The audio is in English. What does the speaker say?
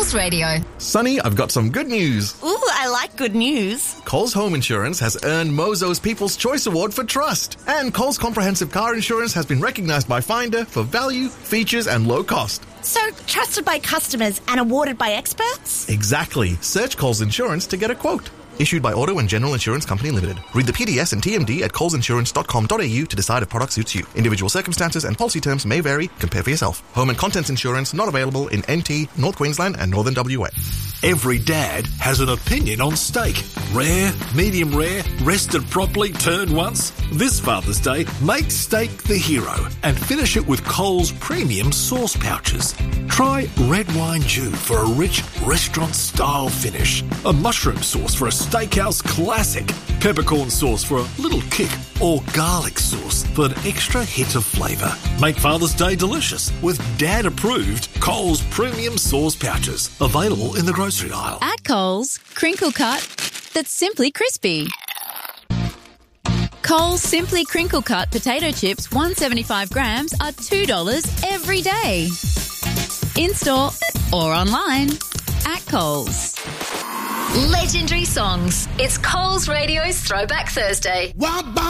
Coles Radio. Sonny, I've got some good news. Ooh, I like good news. Coles Home Insurance has earned Mozo's People's Choice Award for trust. And Coles Comprehensive Car Insurance has been recognised by Finder for value, features and low cost. So, trusted by customers and awarded by experts? Exactly. Search Coles Insurance to get a quote. Issued by Auto and General Insurance Company Limited. Read the PDS and TMD at colesinsurance.com.au to decide if product suits you. Individual circumstances and policy terms may vary. Compare for yourself. Home and contents insurance not available in NT, North Queensland and Northern WA. Every dad has an opinion on steak. Rare, medium rare, rested properly, turned once. This Father's Day, make steak the hero and finish it with Coles premium sauce pouches. Try red wine dew for a rich restaurant-style finish. A mushroom sauce for a steakhouse classic. Peppercorn sauce for a little kick. Or garlic sauce for an extra hit of flavour. Make Father's Day delicious with dad-approved Coles premium sauce pouches. Available in the grocery aisle. At Coles, crinkle cut that's simply crispy. Coles Simply Crinkle Cut potato chips, 175 grams, are $2 every day. In-store or online at Coles. Legendary songs. It's Coles Radio's Throwback Thursday.